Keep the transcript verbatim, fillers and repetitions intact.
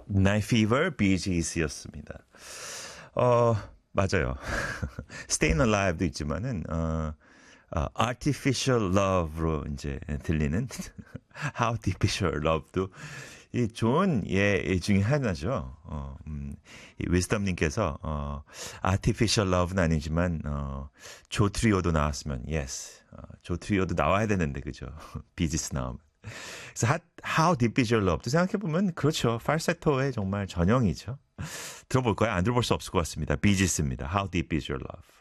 Night Fever, Bee Gees였습니다. 어, 맞아요. Stayin' Alive도 있지만은, 어, 어, Artificial Love로 이제 들리는 How Deep Is Your Love도 이 좋은 예 중에 하나죠. 어, 음, 이 위스덤님께서 어, Artificial Love는 아니지만 어, 조 트리오도 나왔으면 yes, 어, 조 트리오도 나와야 되는데 그죠? 비지스 나오면. 그래서 how, how Deep Is Your Love도 생각해 보면 그렇죠. 팔세토의 정말 전형이죠. 들어볼 거야? 안 들어볼 수 없을 것 같습니다. 비지스입니다. How Deep Is Your Love.